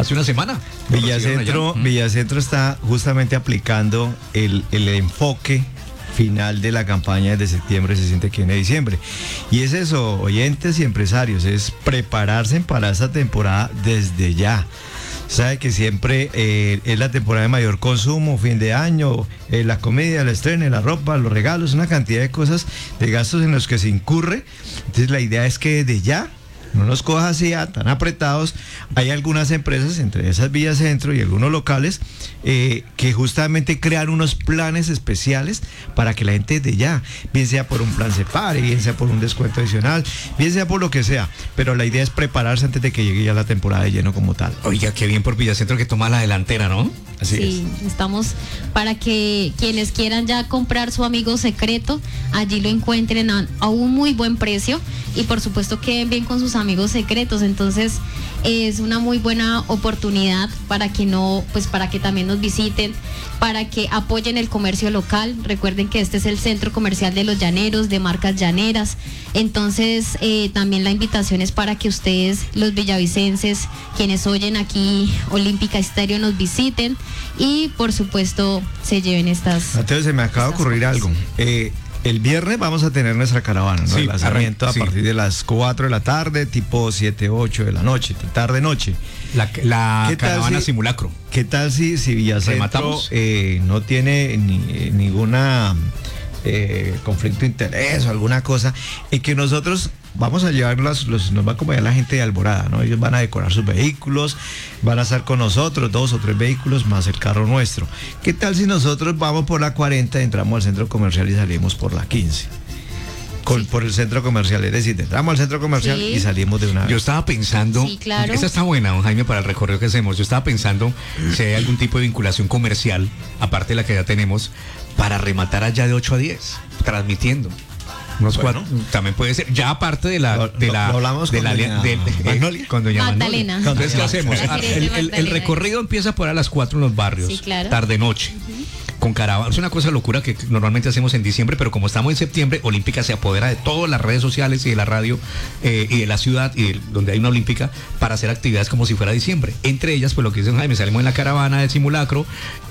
hace una semana. Villacentro está justamente aplicando el enfoque final de la campaña de septiembre, se siente que viene diciembre. Y es eso, oyentes y empresarios, es prepararse para esta temporada desde ya. Sabe que siempre es la temporada de mayor consumo, fin de año, la comida, el estreno, la ropa, los regalos, una cantidad de cosas, de gastos en los que se incurre. Entonces la idea es que desde ya no nos coja así tan apretados. Hay algunas empresas, entre esas Villacentro y algunos locales, que justamente crean unos planes especiales para que la gente de ya, bien sea por un plan Separe, bien sea por un descuento adicional, bien sea por lo que sea, pero la idea es prepararse antes de que llegue ya la temporada de lleno como tal. Oiga, qué bien por Villacentro que toma la delantera, ¿no? Sí, estamos para que quienes quieran ya comprar su amigo secreto, allí lo encuentren a un muy buen precio y por supuesto queden bien con sus amigos secretos. Entonces es una muy buena oportunidad para que también nos visiten, para que apoyen el comercio local. Recuerden que este es el centro comercial de los llaneros, de marcas llaneras. Entonces también la invitación es para que ustedes, los villavicenses, quienes oyen aquí Olímpica Estéreo, nos visiten y por supuesto se lleven estas. Mateo, se me acaba de ocurrir algo. El viernes vamos a tener nuestra caravana, ¿no? Sí, el lanzamiento a partir de las 4 de la tarde, tipo 7, 8 de la noche, tarde-noche. La caravana simulacro. ¿Qué tal si Villacentro no tiene ninguna conflicto de interés o alguna cosa, y que nosotros vamos a llevar nos va a acompañar la gente de Alborada, ¿no? Ellos van a decorar sus vehículos, van a estar con nosotros, 2 o 3 vehículos más el carro nuestro. ¿Qué tal si nosotros vamos por la 40, entramos al centro comercial y salimos por la 15? Por el centro comercial, es decir, entramos al centro comercial y salimos de una vez. Yo estaba pensando, claro. Esa está buena, don Jaime, para el recorrido que hacemos. Yo estaba pensando si hay algún tipo de vinculación comercial, aparte de la que ya tenemos, para rematar allá de 8 a 10, transmitiendo. Unos cuatro, también puede ser, ya aparte de la hablamos con doña Magdalena. Entonces, ¿qué hacemos? El recorrido empieza por a las 4 en los barrios, sí, claro. tarde-noche. Con caravana, es una cosa locura que normalmente hacemos en diciembre, pero como estamos en septiembre, Olímpica se apodera de todas las redes sociales y de la radio y de la ciudad y donde hay una Olímpica para hacer actividades como si fuera diciembre. Entre ellas, pues lo que dice Jaime, salimos en la caravana del simulacro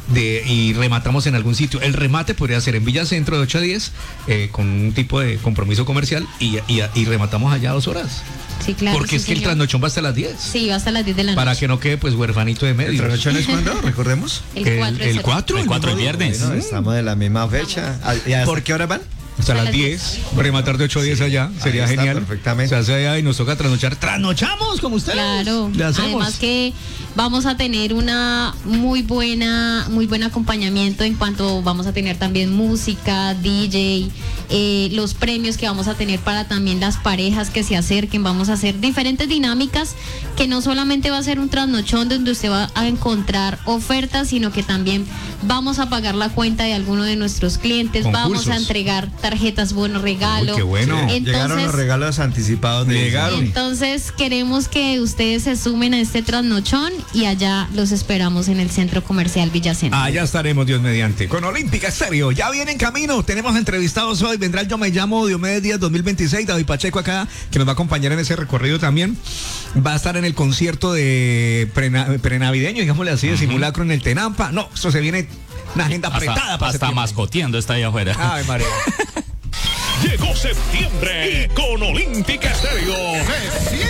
y rematamos en algún sitio. El remate podría ser en Villacentro de 8 a 10 con un tipo de compromiso comercial y rematamos allá 2 horas. Sí, claro. Porque es que el trasnochón va hasta las 10. Sí, va hasta las 10 de la noche. Para que no quede pues huerfanito de medio. ¿El trasnochón es cuándo? ¿Recordemos? El 4. El 4 el viernes. Bueno, estamos de la misma fecha. ¿Y hasta qué hora van? Hasta las 10, rematar de 8 a 10 allá, sería genial. Perfectamente. Se hace allá y nos toca trasnochar. ¡Trasnochamos como ustedes! Claro, además que vamos a tener una muy buen acompañamiento en cuanto vamos a tener también música, DJ, los premios que vamos a tener para también las parejas que se acerquen. Vamos a hacer diferentes dinámicas que no solamente va a ser un trasnochón donde usted va a encontrar ofertas, sino que también vamos a pagar la cuenta de alguno de nuestros clientes, concursos. vamos a entregar tarjetas bono regalo. Uy, qué bueno. Entonces, llegaron los regalos anticipados Entonces queremos que ustedes se sumen a este trasnochón y allá los esperamos en el Centro Comercial Villacentro. Allá estaremos, Dios mediante, con Olímpica Estéreo. Ya viene en camino, tenemos entrevistados hoy, vendrá el Yo Me Llamo Diomedes Díaz 2026, David Pacheco acá, que nos va a acompañar en ese recorrido también. Va a estar en el concierto de prenavideño, digámosle así, de simulacro en el Tenampa. No, esto se viene una agenda apretada para hasta mascoteando está ahí afuera. Ay, María. Llegó septiembre y con Olímpica Estéreo